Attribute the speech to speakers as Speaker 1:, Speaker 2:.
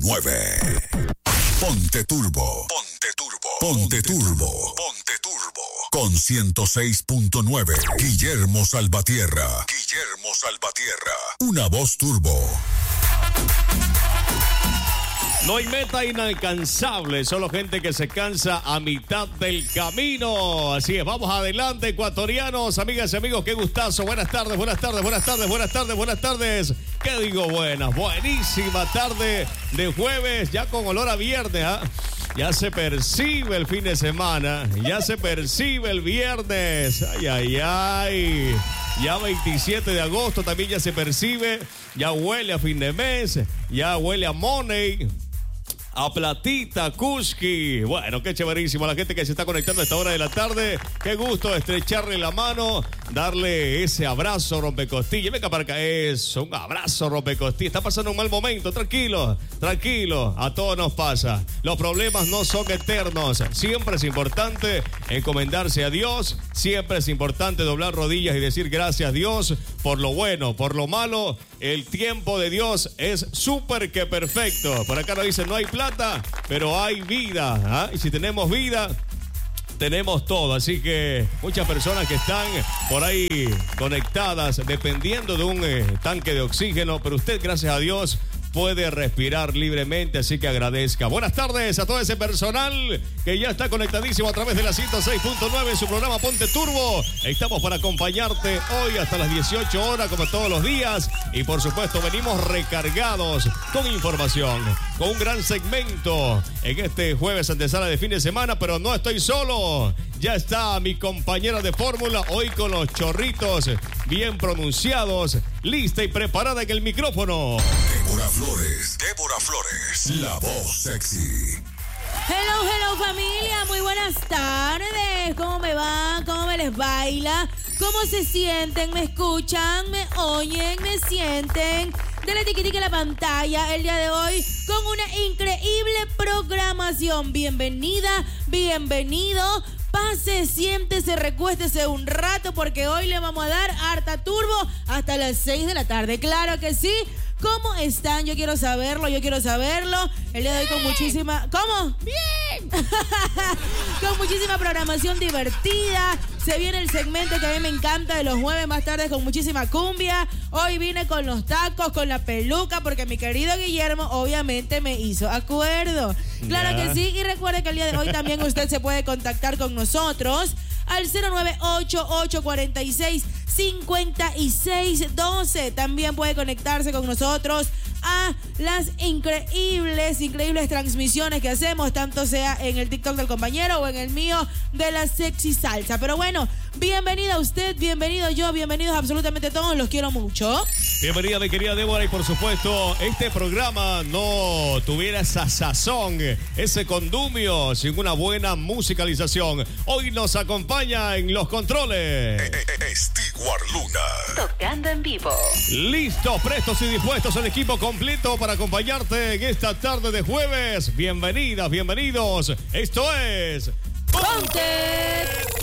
Speaker 1: Ponte Turbo. Ponte Turbo. Ponte Turbo. Ponte Turbo. Con 106.9. Guillermo Salvatierra. Guillermo Salvatierra. Una voz turbo.
Speaker 2: No hay meta inalcanzable, solo gente que se cansa a mitad del camino. Así es, vamos adelante, ecuatorianos, amigas y amigos, qué gustazo. Buenas tardes, buenas tardes, buenas tardes, buenas tardes, buenas tardes. ¿Qué digo buenas? Buenísima tarde de jueves, ya con olor a viernes, ¿ah? Ya se percibe el fin de semana, ya se percibe el viernes. Ay, ay, ay. Ya 27 de agosto también ya se percibe, ya huele a fin de mes, ya huele a money, a platita, Kuski. Bueno, qué chéverísimo la gente que se está conectando a esta hora de la tarde. Qué gusto estrecharle la mano, darle ese abrazo rompecostilla. Venga para acá, eso, un abrazo rompecostilla. Está pasando un mal momento, tranquilo, tranquilo. A todos nos pasa. Los problemas no son eternos. Siempre es importante encomendarse a Dios. Siempre es importante doblar rodillas y decir gracias a Dios por lo bueno, por lo malo. El tiempo de Dios es súper que perfecto. Por acá nos dicen no hay plata, pero hay vida, ¿ah? Y si tenemos vida, tenemos todo. Así que muchas personas que están por ahí conectadas dependiendo de un tanque de oxígeno, pero usted, gracias a Dios, puede respirar libremente, así que agradezca. Buenas tardes a todo ese personal que ya está conectadísimo a través de la 106.9 en su programa Ponte Turbo. Estamos para acompañarte hoy hasta las 18 horas como todos los días y por supuesto venimos recargados con información, con un gran segmento en este jueves antesala de fin de semana, pero no estoy solo. Ya está mi compañera de fórmula hoy con los chorritos bien pronunciados, lista y preparada en el micrófono.
Speaker 1: Débora Flores, la voz sexy.
Speaker 3: Hello, hello familia, muy buenas tardes. ¿Cómo me va? ¿Cómo me les baila? ¿Cómo se sienten? ¿Me escuchan? ¿Me oyen? ¿Me sienten? Dale tiquitique a la pantalla el día de hoy con una increíble programación. Bienvenida, bienvenido. Pase, siéntese, recuéstese un rato porque hoy le vamos a dar harta turbo hasta las 6 de la tarde. Claro que sí. ¿Cómo están? Yo quiero saberlo, yo quiero saberlo. El día de hoy con muchísima... ¿Cómo? ¡Bien! Con muchísima programación divertida. Se viene el segmento que a mí me encanta de los jueves más tarde con muchísima cumbia. Hoy vine con los tacos, con la peluca, porque mi querido Guillermo obviamente me hizo acuerdo. Claro que sí. Y recuerde que el día de hoy también usted se puede contactar con nosotros al 098-846-5612. También puede conectarse con nosotros a las increíbles transmisiones que hacemos, tanto sea en el TikTok del compañero o en el mío de la sexy salsa. Pero bueno, bienvenida usted, bienvenido yo, bienvenidos absolutamente todos, los quiero mucho.
Speaker 2: Bienvenida mi querida Débora y por supuesto este programa no tuviera esa sazón, ese condumio sin una buena musicalización. Hoy nos acompaña en los controles
Speaker 1: Stewart Luna,
Speaker 4: tocando en vivo.
Speaker 2: Listos, prestos y dispuestos el equipo completo para acompañarte en esta tarde de jueves. Bienvenidas, bienvenidos. Esto es
Speaker 3: Ponte